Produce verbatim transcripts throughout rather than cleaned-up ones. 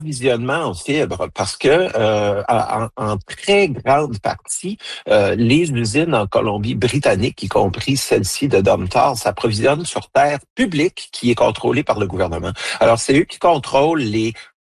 l'approvisionnement en fibres parce que euh, en, en très grande partie, euh, les usines en Colombie-Britannique, y compris celle-ci de Domtar, s'approvisionnent sur terre publique qui est contrôlée par le gouvernement. Alors, c'est eux qui contrôlent les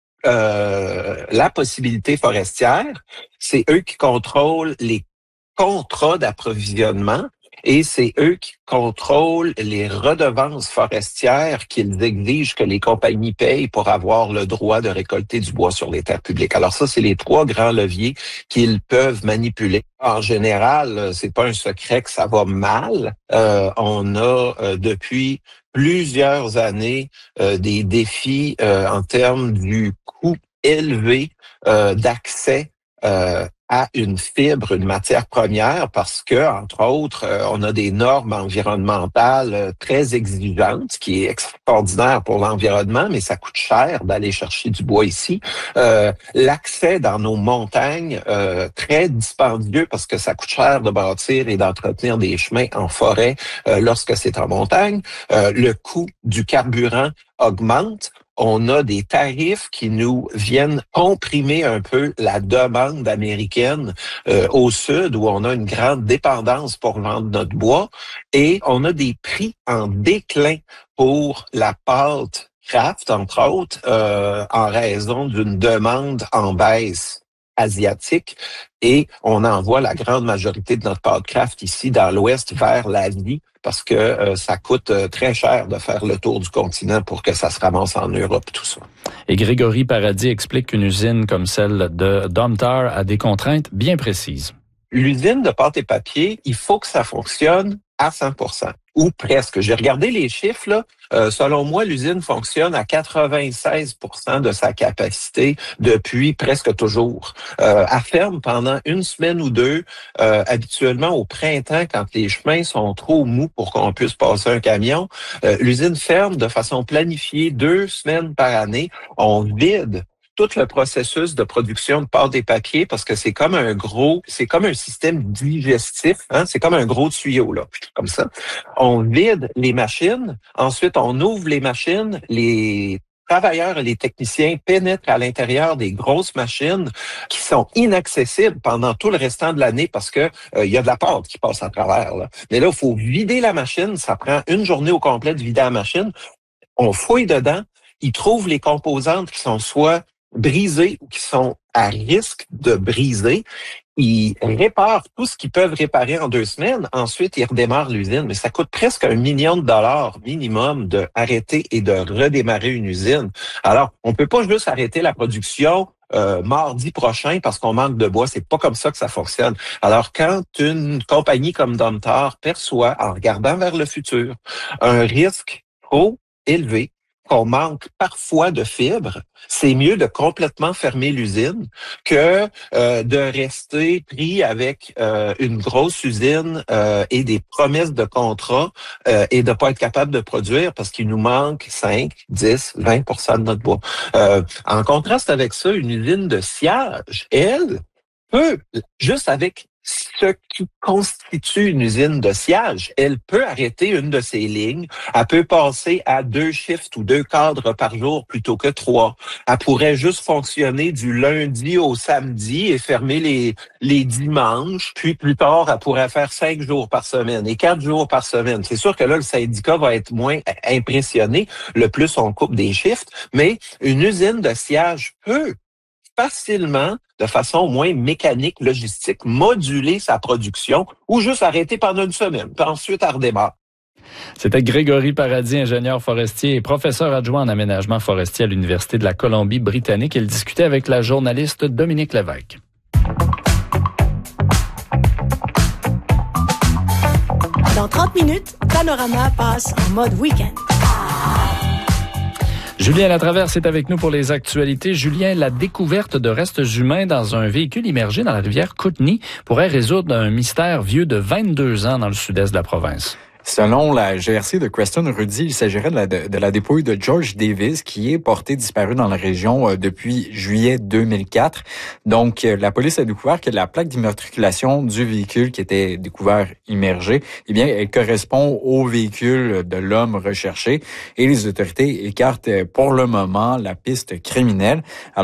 euh, la possibilité forestière, c'est eux qui contrôlent les contrats d'approvisionnement et c'est eux qui contrôlent les redevances forestières qu'ils exigent que les compagnies payent pour avoir le droit de récolter du bois sur les terres publiques. Alors ça, c'est les trois grands leviers qu'ils peuvent manipuler. En général, c'est pas un secret que ça va mal. Euh, on a euh, depuis plusieurs années euh, des défis euh, en termes du coût élevé euh, d'accès euh, à une fibre, une matière première, parce que, entre autres, euh, on a des normes environnementales euh, très exigeantes, ce qui est extraordinaire pour l'environnement, mais ça coûte cher d'aller chercher du bois ici. Euh, l'accès dans nos montagnes, euh, très dispendieux, parce que ça coûte cher de bâtir et d'entretenir des chemins en forêt euh, lorsque c'est en montagne. Euh, le coût du carburant augmente. On a des tarifs qui nous viennent comprimer un peu la demande américaine euh, au sud, où on a une grande dépendance pour vendre notre bois, et on a des prix en déclin pour la pâte craft, entre autres, euh, en raison d'une demande en baisse asiatique, et on envoie la grande majorité de notre pâte craft ici dans l'ouest vers l'Asie parce que euh, ça coûte euh, très cher de faire le tour du continent pour que ça se ramasse en Europe, tout ça. Et Grégory Paradis explique qu'une usine comme celle de Domtar a des contraintes bien précises. L'usine de pâte et papier, il faut que ça fonctionne à cent pour cent. Ou presque. J'ai regardé les chiffres, là. Euh, selon moi, l'usine fonctionne à quatre-vingt-seize pour cent de sa capacité depuis presque toujours. Euh, elle ferme pendant une semaine ou deux, euh, habituellement au printemps, quand les chemins sont trop mous pour qu'on puisse passer un camion. Euh, l'usine ferme de façon planifiée deux semaines par année. On vide tout le processus de production de pâte et papier parce que c'est comme un gros, c'est comme un système digestif, hein, c'est comme un gros tuyau, là, comme ça. On vide les machines, ensuite on ouvre les machines, les travailleurs et les techniciens pénètrent à l'intérieur des grosses machines qui sont inaccessibles pendant tout le restant de l'année parce que euh, il y a de la pâte qui passe à travers, là. Mais là, il faut vider la machine, ça prend une journée au complet de vider la machine. On fouille dedans, ils trouvent les composantes qui sont soit brisées ou qui sont à risque de briser. Ils réparent tout ce qu'ils peuvent réparer en deux semaines. Ensuite, ils redémarrent l'usine. Mais ça coûte presque un million de dollars minimum de arrêter et de redémarrer une usine. Alors, on peut pas juste arrêter la production euh, mardi prochain parce qu'on manque de bois. C'est pas comme ça que ça fonctionne. Alors, quand une compagnie comme Domtar perçoit, en regardant vers le futur, un risque trop élevé, qu'on manque parfois de fibres, c'est mieux de complètement fermer l'usine que euh, de rester pris avec euh, une grosse usine euh, et des promesses de contrat euh, et de pas être capable de produire parce qu'il nous manque cinq, dix, vingt pour cent de notre bois. Euh, en contraste avec ça, une usine de sciage, elle, peut, juste avec ce qui constitue une usine de sciage, elle peut arrêter une de ses lignes. Elle peut passer à deux shifts ou deux cadres par jour plutôt que trois. Elle pourrait juste fonctionner du lundi au samedi et fermer les, les dimanches. Puis plus tard, elle pourrait faire cinq jours par semaine et quatre jours par semaine. C'est sûr que là, le syndicat va être moins impressionné. Le plus on coupe des shifts. Mais une usine de sciage peut facilement, de façon moins mécanique, logistique, moduler sa production ou juste arrêter pendant une semaine, puis ensuite elle redémarre. C'était Grégory Paradis, ingénieur forestier et professeur adjoint en aménagement forestier à l'Université de la Colombie-Britannique. Il discutait avec la journaliste Dominique Lévesque. Dans trente minutes, Panorama passe en mode week-end. Julien Latraverse est avec nous pour les actualités. Julien, la découverte de restes humains dans un véhicule immergé dans la rivière Kootenay pourrait résoudre un mystère vieux de vingt-deux ans dans le sud-est de la province. Selon la G R C de Creston-Rudy, il s'agirait de la, de, de la dépouille de George Davis qui est porté disparu dans la région euh, depuis juillet deux mille quatre. Donc, euh, la police a découvert que la plaque d'immatriculation du véhicule qui était découvert immergé, eh bien, elle correspond au véhicule de l'homme recherché et les autorités écartent pour le moment la piste criminelle. Alors,